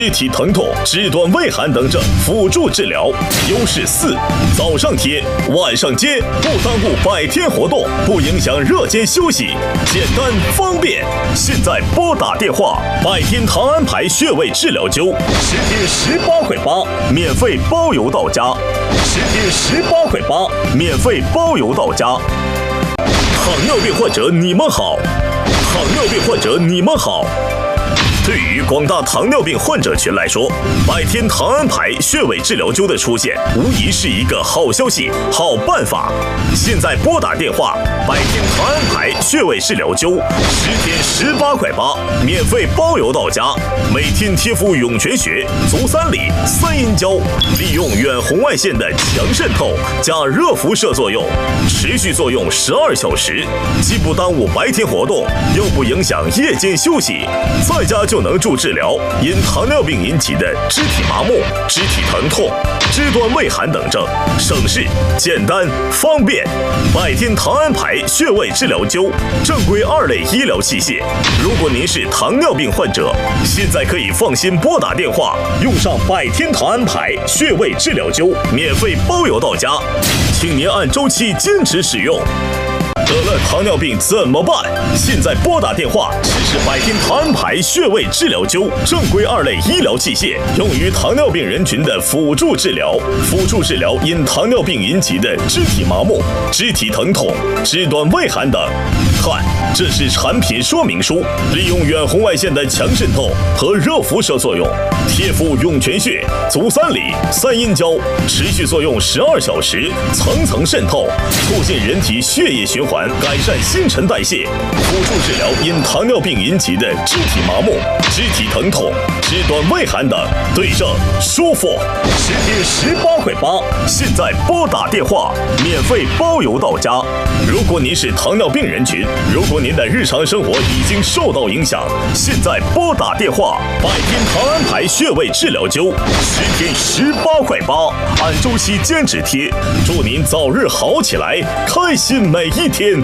肢体疼痛、肢端胃寒等症辅助治疗。优势4：早上贴，晚上接，不耽误白天活动，不影响日间休息，简单方便。现在拨打电话，百天堂安牌穴位治疗灸，10天18块8，免费包邮到家。10天18块8，免费包邮到家。糖尿病患者你们好，糖尿病患者你们好。对于广大糖尿病患者群来说，百天堂安牌穴位治疗灸的出现，无疑是一个好消息、好办法。现在拨打电话，百天堂安牌穴位治疗灸，10天18块8，免费包邮到家。每天贴敷涌泉穴、足三里、三阴交，利用远红外线的强渗透加热辐射作用，持续作用12小时，既不耽误白天活动，又不影响夜间休息，在家就能助治疗因糖尿病引起的肢体麻木、肢体疼痛、肢端胃寒等症，省事、简单、方便。百天堂安牌穴位治疗灸，正规2类医疗器械。如果您是糖尿病患者，现在可以放心拨打电话，用上百天堂安牌穴位治疗灸，免费包邮到家，请您按周期坚持使用。得了糖尿病怎么办？现在拨打电话，试试百天堂安牌穴位治疗灸，正规2类医疗器械，用于糖尿病人群的辅助治疗，辅助治疗因糖尿病引起的肢体麻木、肢体疼痛、肢端胃寒等。看，这是产品说明书，利用远红外线的强渗透和热辐射作用，贴敷涌泉穴、足三里、三阴交，持续作用12小时，层层渗透，促进人体血液循环，改善新陈代谢，辅助治疗因糖尿病引起的肢体麻木、肢体疼痛、肢端胃寒等，对症舒服。10天18块8，现在拨打电话，免费包邮到家。如果您是糖尿病人群，如果您的日常生活已经受到影响，现在拨打电话，百天堂安牌穴位治疗灸，10天18块8，按周期坚持贴，祝您早日好起来，开心每一天。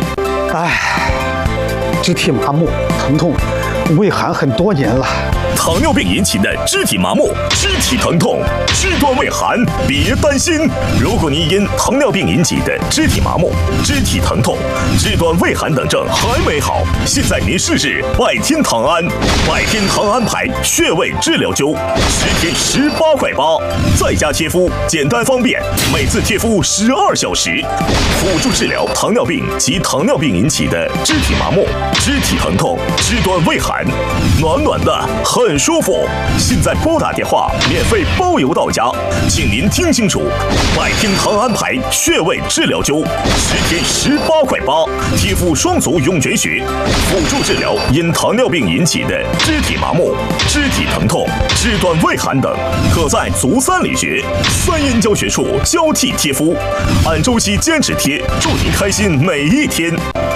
肢体麻木、疼痛、胃寒很多年了。 糖尿病引起的肢体麻木、肢体疼痛、肢端胃寒，别担心。如果您因糖尿病引起的肢体麻木、肢体疼痛、肢端胃寒等症还没好，现在您试试百天堂安，百天堂安牌穴位治疗灸，10天18块8，在家贴敷，简单方便，每次贴敷12小时，辅助治疗糖尿病及糖尿病引起的肢体麻木、肢体疼痛、肢端胃寒，暖暖的，很舒服。现在拨打电话，免费包邮到家，请您听清楚，百天堂安牌穴位治疗灸，10天18块8，贴敷双足涌泉穴，辅助治疗因糖尿病引起的肢体麻木、肢体疼痛、肢端胃寒等，可在足三里穴、三阴交穴处交替贴敷，按周期坚持贴，祝您开心每一天。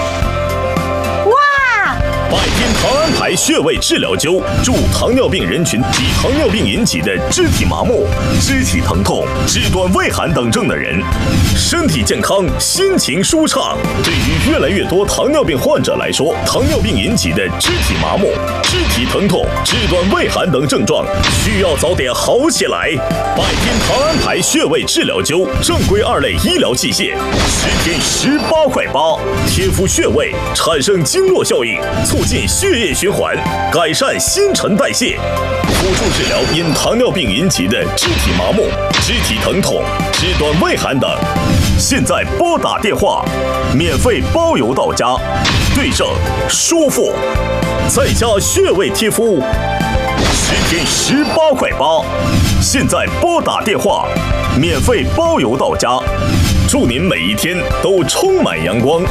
百天堂安牌穴位治疗灸，助糖尿病人群及糖尿病引起的肢体麻木、肢体疼痛、肢端胃寒等症的人，身体健康，心情舒畅。对于越来越多糖尿病患者来说，糖尿病引起的肢体麻木、肢体疼痛、肢端胃寒等症状，需要早点好起来。百天堂安牌穴位治疗灸，正规2类医疗器械，10天18块8，贴敷穴位，产生经络效应，促进血液循环，改善新陈代谢，辅助治疗因糖尿病引起的肢体麻木、肢体疼痛、肢端胃寒等。现在拨打电话，免费包邮到家，对症舒服，在家穴位贴敷，10天18块8。现在拨打电话，免费包邮到家，祝您每一天都充满阳光。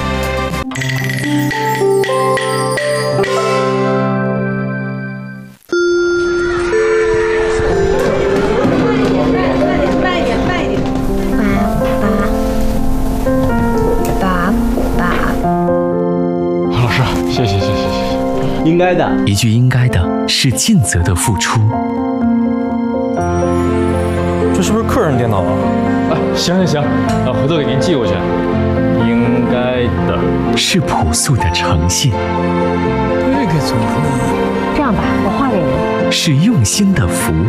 应该的， 一句应该的是尽责的付出。 这是不是客人电脑啊？ 行，回头给您寄过去。应该的是朴素的诚信。 这个怎么？ 这样吧，我画给您。 是用心的服务。